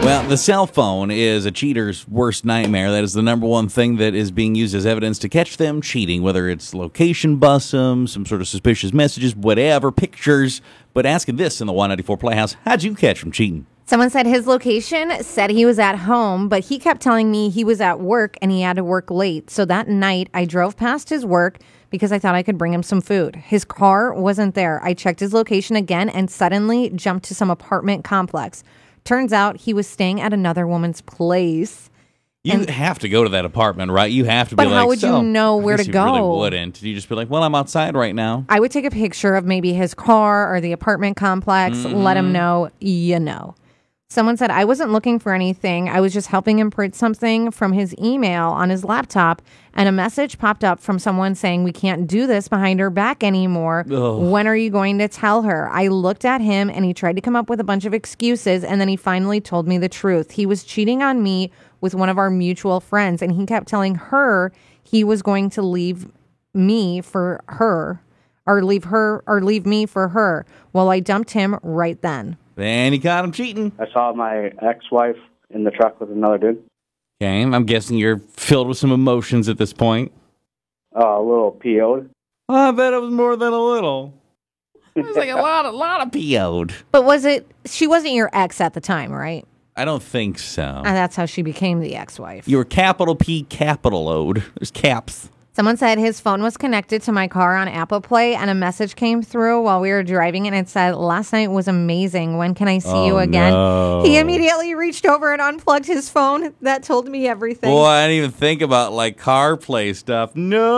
Well, the cell phone is a cheater's worst nightmare. That is the number one thing that is being used as evidence to catch them cheating, whether it's location bust them, some sort of suspicious messages, whatever, pictures. But asking this in the 194 Playhouse, how'd you catch them cheating? Someone said his location said he was at home, but he kept telling me he was at work and he had to work late. So that night, I drove past his work because I thought I could bring him some food. His car wasn't there. I checked his location again and suddenly jumped to some apartment complex. Turns out he was staying at another woman's place. You have to go to that apartment, right? You have to be like, but how would you know where to go? You really wouldn't. You just be like, well, I'm outside right now. I would take a picture of maybe his car or the apartment complex, let him know, you know. Someone said, I wasn't looking for anything. I was just helping him print something from his email on his laptop, and a message popped up from someone saying, we can't do this behind her back anymore. Ugh. When are you going to tell her? I looked at him, and he tried to come up with a bunch of excuses, and then he finally told me the truth. He was cheating on me with one of our mutual friends, and he kept telling her he was going to leave me for her, or leave me for her. Well, I dumped him right then. And he caught him cheating. I saw my ex-wife in the truck with another dude. Okay, I'm guessing you're filled with some emotions at this point. A little PO'd. Oh, I bet it was more than a little. It was like a lot of PO'd. But she wasn't your ex at the time, right? I don't think so. And that's how she became the ex-wife. You were capital P, capital O'd. There's caps. Someone said his phone was connected to my car on Apple Play, and a message came through while we were driving, and it said, last night was amazing. When can I see you again? No. He immediately reached over and unplugged his phone. That told me everything. Boy, I didn't even think about, like, CarPlay stuff.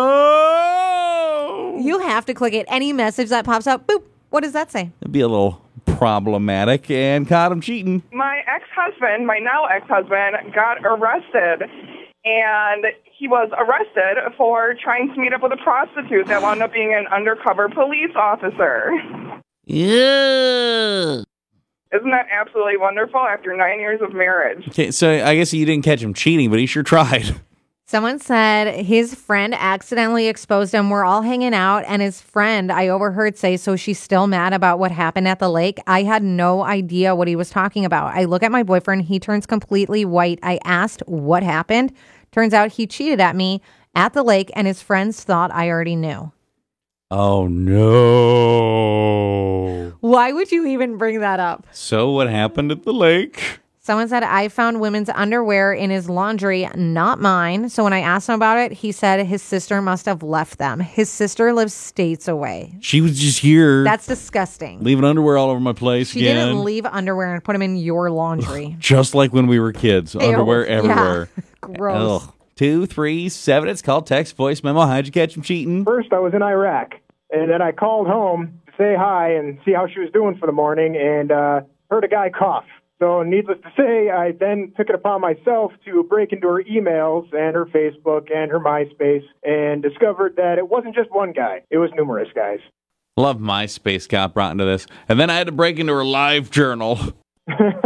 No! You have to click it. Any message that pops up, boop. What does that say? It'd be a little problematic, and caught him cheating. My ex-husband, my now ex-husband, got arrested, and he was arrested for trying to meet up with a prostitute that wound up being an undercover police officer. Yeah. Isn't that absolutely wonderful after 9 years of marriage? Okay, so I guess you didn't catch him cheating, but he sure tried. Someone said his friend accidentally exposed him. We're all hanging out, and his friend, I overheard say, so she's still mad about what happened at the lake. I had no idea what he was talking about. I look at my boyfriend. He turns completely white. I asked what happened. Turns out he cheated at me at the lake, and his friends thought I already knew. Oh, no. Why would you even bring that up? So what happened at the lake? Someone said, I found women's underwear in his laundry, not mine. So when I asked him about it, he said his sister must have left them. His sister lives states away. She was just here. That's disgusting. Leaving underwear all over my place she again. She didn't leave underwear and put them in your laundry. Just like when we were kids. Underwear everywhere. Yeah. Gross. Ugh. 237. It's called text voice memo. How'd you catch him cheating? First, I was in Iraq, and then I called home to say hi and see how she was doing for the morning, and heard a guy cough. So needless to say, I then took it upon myself to break into her emails and her Facebook and her MySpace and discovered that it wasn't just one guy. It was numerous guys. Love MySpace got brought into this. And then I had to break into her live journal.